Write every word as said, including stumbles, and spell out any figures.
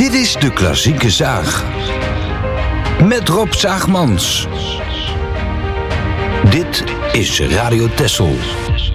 Dit is de Klassieke Zaag. Met Rob Zaagmans. Dit is Radio Texel.